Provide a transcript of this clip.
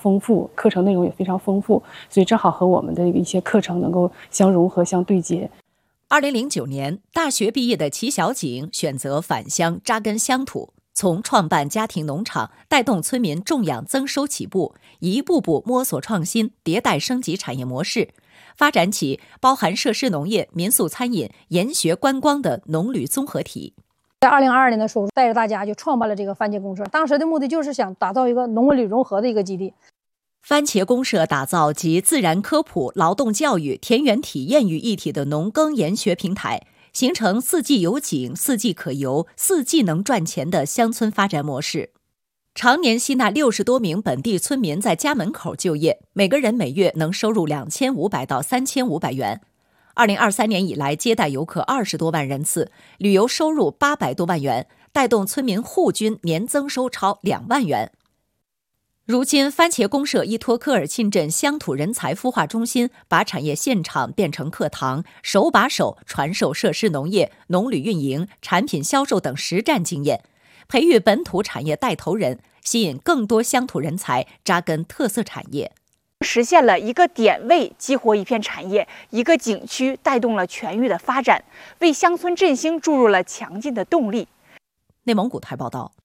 丰富，课程内容也非常丰富，所以正好和我们的一些课程能够相融合、相对接。 2009年，大学毕业的齐小景选择返乡扎根乡土，从创办家庭农场、带动村民种养增收起步，一步步摸索创新、迭代升级产业模式，发展起包含设施农业、民宿餐饮、研学观光的农旅综合体。 在2022年的时候，带着大家就创办了这个番茄公社。当时的目的就是想打造一个农文旅融合的一个基地。 番茄公社打造集自然科普、劳动教育、田园体验于一体的农耕研学平台，形成四季有景、四季可游、四季能赚钱的乡村发展模式。常年吸纳60多名本地村民在家门口就业，每个人每月能收入2500到3500元。2023年以来，接待游客20多万人次，旅游收入800多万元，带动村民户均年增收超2万元。如今，番茄公社依托科尔沁镇乡土人才孵化中心，把产业现场变成课堂，手把手传授设施农业、农旅运营、产品销售等实战经验，培育本土产业带头人，吸引更多乡土人才扎根特色产业， 实现了一个点位激活一片产业，一个景区带动了全域的发展，为乡村振兴注入了强劲的动力。 内蒙古台报道。